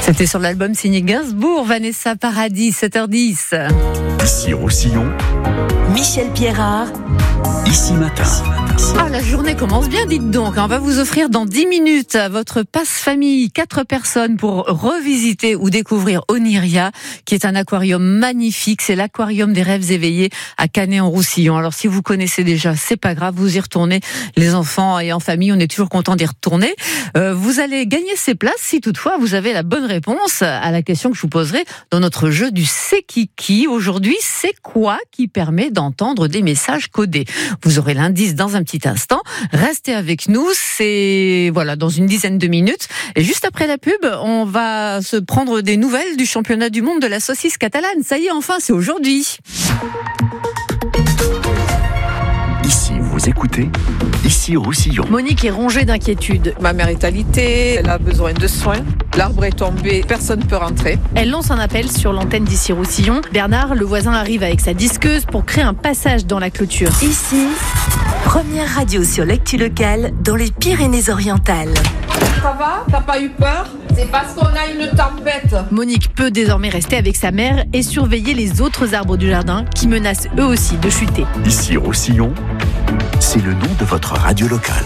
C'était sur l'album signé Gainsbourg, Vanessa Paradis, 7h10. Ici Roussillon, Michel Pierrard, Ici Matin. Ah, la journée commence bien, dites donc. On va vous offrir dans 10 minutes votre passe-famille, 4 personnes pour revisiter ou découvrir Oniria, qui est un aquarium magnifique. C'est l'aquarium des rêves éveillés à Canet-en-Roussillon. Alors, si vous connaissez déjà, c'est pas grave, vous y retournez. Les enfants et en famille, on est toujours content d'y retourner. Vous allez gagner ces places si toutefois vous avez la bonne réponse à la question que je vous poserai dans notre jeu du C'est qui. Aujourd'hui, c'est quoi qui permet d'entendre des messages codés? Vous aurez l'indice dans un petit instant. Restez avec nous, c'est dans une dizaine de minutes. Et juste après la pub, on va se prendre des nouvelles du championnat du monde de la saucisse catalane. Ça y est, enfin, c'est aujourd'hui. Ici, vous écoutez Ici Roussillon. Monique est rongée d'inquiétude. Ma mère est alitée, elle a besoin de soins. L'arbre est tombé, personne ne peut rentrer. Elle lance un appel sur l'antenne d'Ici Roussillon. Bernard, le voisin, arrive avec sa disqueuse pour créer un passage dans la clôture. ici, première radio sur l'actu locale dans les Pyrénées-Orientales. Ça va? T'as pas eu peur? C'est parce qu'on a une tempête. Monique peut désormais rester avec sa mère et surveiller les autres arbres du jardin qui menacent eux aussi de chuter. Ici Roussillon, c'est le nom de votre radio locale.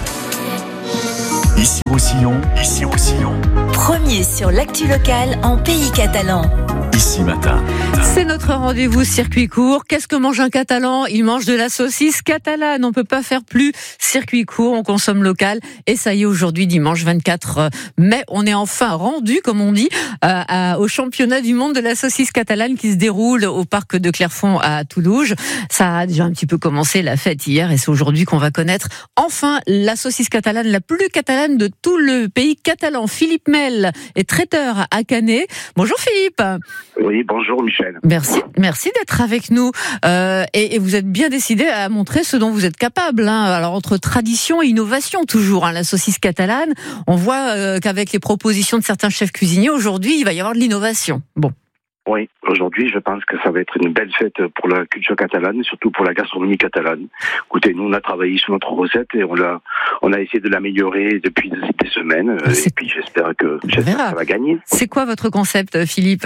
Ici Roussillon, Ici Roussillon, Premier sur l'actu locale en pays catalan. Ici Matin. C'est notre rendez-vous circuit court. Qu'est-ce que mange un Catalan? Il mange de la saucisse catalane. On peut pas faire plus circuit court. On consomme local. Et ça y est, aujourd'hui, dimanche 24 mai, on est enfin rendu, comme on dit, au championnat du monde de la saucisse catalane qui se déroule au parc de Clairefonds à Toulouse. Ça a déjà un petit peu commencé la fête hier et c'est aujourd'hui qu'on va connaître enfin la saucisse catalane, la plus catalane de tout le pays catalan. Philippe Mel est traiteur à Canet. Bonjour Philippe. Oui, bonjour Michel. Merci d'être avec nous. Et vous êtes bien décidé à montrer ce dont vous êtes capable. Alors entre tradition et innovation toujours, la saucisse catalane. On voit qu'avec les propositions de certains chefs cuisiniers aujourd'hui, il va y avoir de l'innovation. Bon. Oui, aujourd'hui, je pense que ça va être une belle fête pour la culture catalane, surtout pour la gastronomie catalane. Écoutez, nous, on a travaillé sur notre recette et on a essayé de l'améliorer depuis des semaines. Et puis, j'espère que ça va gagner. C'est quoi votre concept, Philippe?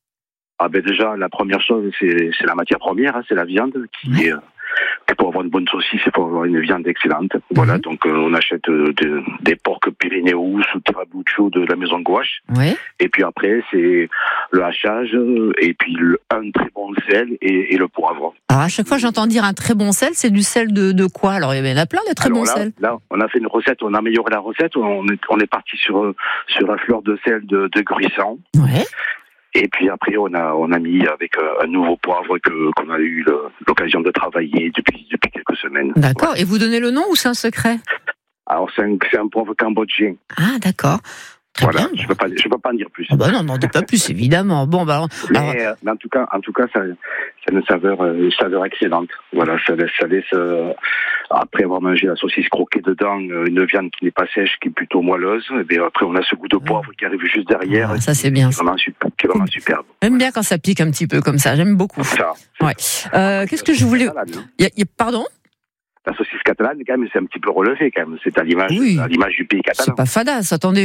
Déjà, la première chose, c'est la matière première, c'est la viande qui est... Pour avoir une bonne saucisse, il faut avoir une viande excellente. Voilà, donc on achète des porcs Pyrénéos ou Tirabuccio de la maison Gouache. Ouais. Et puis après, c'est le hachage et puis un très bon sel et le poivre. Alors à chaque fois, j'entends dire un très bon sel, c'est du sel de quoi? Alors il y en a plein de très bons sels. Là, on a fait une recette, on a amélioré la recette. On est parti sur la fleur de sel de Gruissant. Ouais. Et puis après, on a mis avec un nouveau poivre qu'on a eu l'occasion de travailler depuis quelques semaines. D'accord. Ouais. Et vous donnez le nom ou c'est un secret? Alors c'est un poivre cambodgien. Ah d'accord. Très bien. Je peux pas en dire plus. Non, pas plus évidemment. Bon, mais en tout cas, ça a une saveur excellente. Voilà, ça laisse après avoir mangé la saucisse croquée dedans, une viande qui n'est pas sèche, qui est plutôt moelleuse. Et bien après, on a ce goût de poivre qui arrive juste derrière. Ça c'est bien. Qui est vraiment superbe. J'aime bien quand ça pique un petit peu comme ça. J'aime beaucoup. Ça. Ouais. Qu'est-ce que je voulais? Pardon? La saucisse catalane, quand même, c'est un petit peu relevé, quand même. C'est à l'image du pays catalan. C'est pas fadasse. Attendez,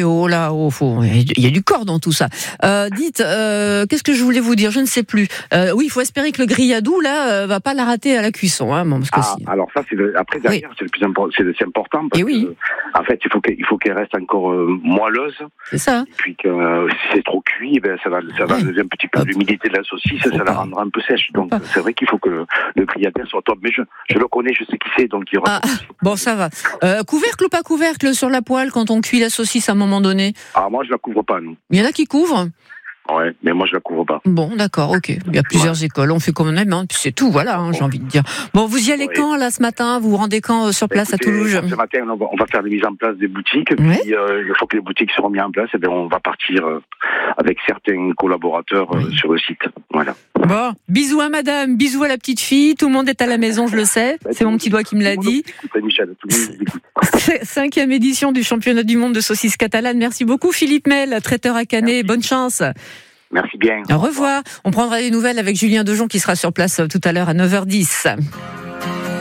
il y a du corps dans tout ça. Dites, qu'est-ce que je voulais vous dire? Je ne sais plus. Oui, il faut espérer que le grilladou, là, va pas la rater à la cuisson, parce que alors ça, après, derrière, c'est le plus important. C'est important parce que, en fait, il faut qu'elle reste encore moelleuse. C'est ça. Et puis que si c'est trop cuit, ça va lever un petit peu l'humidité de la saucisse, ça la rendra un peu sèche. Donc, c'est vrai qu'il faut que le grilladin soit top. Mais je le connais, je sais qui c'est. Donc bon, ça va. Couvercle ou pas couvercle sur la poêle quand on cuit la saucisse à un moment donné? Moi, je la couvre pas, non. Il y en a qui couvrent? Ouais, mais moi je la couvre pas. Bon, d'accord, ok. Il y a plusieurs écoles, on fait comme on aime, puis c'est tout, j'ai envie de dire. Bon, vous y allez quand, là, ce matin? Vous vous rendez quand sur place à Toulouse? Ce matin, on va faire des mises en place des boutiques. Puis, il faut que les boutiques seront mises en place. Et bien, on va partir avec certains collaborateurs sur le site. Voilà. Bon, bisous à madame, bisous à la petite fille. Tout le monde est à la maison, je le sais. C'est mon petit doigt qui me l'a dit. Michel, tout le monde nous écoute. 5e édition du championnat du monde de saucisse catalane. Merci beaucoup, Philippe Mel, traiteur à Canet. Bonne chance. Merci bien. Au revoir. On prendra des nouvelles avec Julien Dejon qui sera sur place tout à l'heure à 9h10.